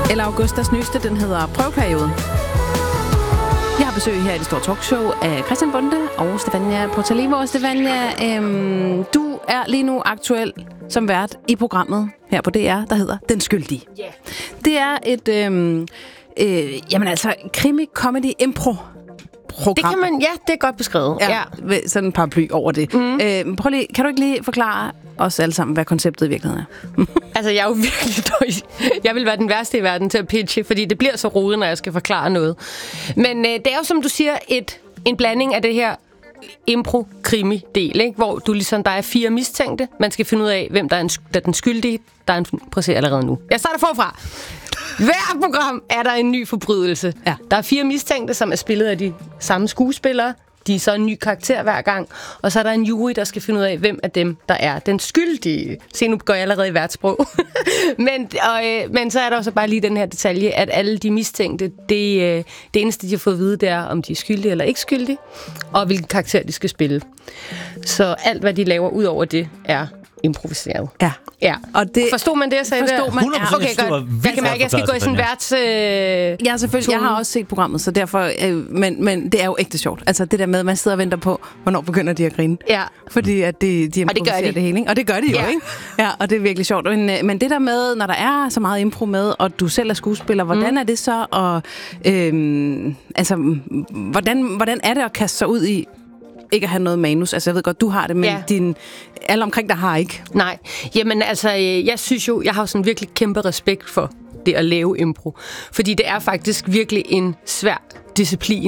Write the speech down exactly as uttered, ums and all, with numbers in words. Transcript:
Eller Augustas nyeste, den hedder Prøveperiode. Jeg har besøg her i det store talkshow af Christian Bonde og Stefania Portalivo. Stefania, øhm, du er lige nu aktuel som vært i programmet her på D R, der hedder Den Skyldige. Yeah. Det er et, øhm, øh, jamen altså, krimi-comedy-impro. Program. Det kan man, ja, det er godt beskrevet. Ja, ja. Sådan en paraply over det. Mm. Øh, prøv lige, kan du ikke lige forklare os alle sammen, hvad konceptet i virkeligheden er? Altså, jeg er jo virkelig dårlig. Jeg vil være den værste i verden til at pitche, fordi det bliver så rodet, når jeg skal forklare noget. Men øh, det er jo, som du siger, et, en blanding af det her impro-krimi-del, ikke? Hvor du ligesom, der er fire mistænkte. Man skal finde ud af, hvem der er, en, der er den skyldige. Der er en, prøv at se allerede nu. Jeg starter forfra. Hver program er der en ny forbrydelse. Ja. Der er fire mistænkte, som er spillet af de samme skuespillere. De er så en ny karakter hver gang. Og så er der en jury, der skal finde ud af, hvem af dem, der er den skyldige. Se, nu går jeg allerede i værtsprog. men, og, øh, men så er der også bare lige den her detalje, at alle de mistænkte, det, øh, det eneste, de har fået at vide, det er, om de er skyldige eller ikke skyldige, og hvilken karakter de skal spille. Så alt, hvad de laver ud over det, er improviseret. Ja. Ja. Og det forstod man det, jeg sagde forstod der? man, hundrede procent. Okay, godt. Jeg kan mærke, at jeg skal gå i sådan en værts... Øh, ja, selvfølgelig. Jeg har også set programmet, så derfor... Øh, men, men det er jo ægte sjovt. Altså det der med, at man sidder og venter på, hvornår begynder de at grine. Ja. Fordi at de, de og det gør de. det hele, ikke? Og det gør de jo, ja. ikke? Ja, og det er virkelig sjovt. Men, men det der med, når der er så meget impro med, og du selv er skuespiller, hvordan mm. er det så? Og, øh, altså, hvordan, hvordan er det at kaste sig ud i ikke at have noget manus? Altså, jeg ved godt, du har det, men ja. din, alle omkring der har ikke. Nej. Jamen, altså, jeg synes jo, jeg har sådan virkelig kæmpe respekt for det at lave impro. Fordi det er faktisk virkelig en svær disciplin.